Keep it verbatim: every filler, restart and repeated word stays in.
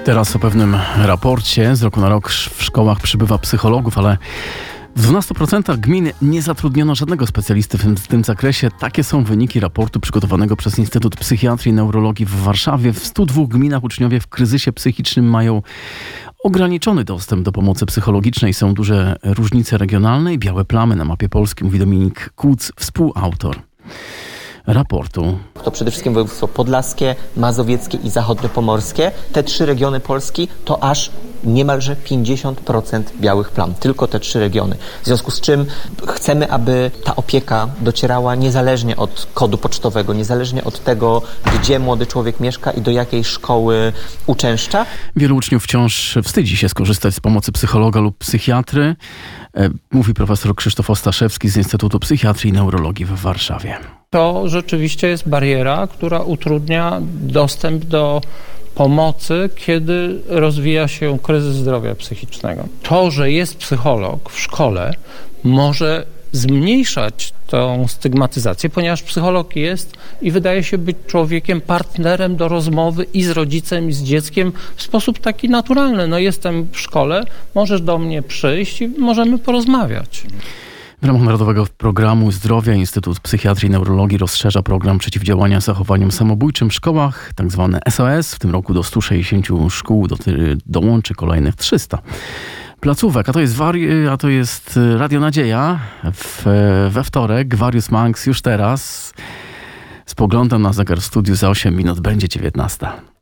Teraz o pewnym raporcie. Z roku na rok w szkołach przybywa psychologów, ale w dwunastu procentach gmin nie zatrudniono żadnego specjalisty w tym, w tym zakresie. Takie są wyniki raportu przygotowanego przez Instytut Psychiatrii i Neurologii w Warszawie. W stu dwóch gminach uczniowie w kryzysie psychicznym mają ograniczony dostęp do pomocy psychologicznej. Są duże różnice regionalne i białe plamy na mapie Polski, mówi Dominik Kuc, współautor raportu. To przede wszystkim województwo podlaskie, mazowieckie i zachodniopomorskie. Te trzy regiony Polski to aż niemalże pięćdziesiąt procent białych plam. Tylko te trzy regiony. W związku z czym chcemy, aby ta opieka docierała niezależnie od kodu pocztowego, niezależnie od tego, gdzie młody człowiek mieszka i do jakiej szkoły uczęszcza. Wielu uczniów wciąż wstydzi się skorzystać z pomocy psychologa lub psychiatry, mówi profesor Krzysztof Ostaszewski z Instytutu Psychiatrii i Neurologii w Warszawie. To rzeczywiście jest bariera, która utrudnia dostęp do pomocy, kiedy rozwija się kryzys zdrowia psychicznego. To, że jest psycholog w szkole, może zmniejszać tą stygmatyzację, ponieważ psycholog jest i wydaje się być człowiekiem, partnerem do rozmowy i z rodzicem, i z dzieckiem w sposób taki naturalny. No jestem w szkole, możesz do mnie przyjść i możemy porozmawiać. W ramach Narodowego Programu Zdrowia Instytut Psychiatrii i Neurologii rozszerza program przeciwdziałania zachowaniom samobójczym w szkołach, tak zwane S O S. W tym roku do stu sześćdziesięciu szkół do, dołączy kolejnych trzysta placówek. A to jest, wari- a to jest Radio Nadzieja w, we wtorek. Warius Manx już teraz. Spoglądam na zegar w studiu, za osiem minut będzie dziewiętnasta.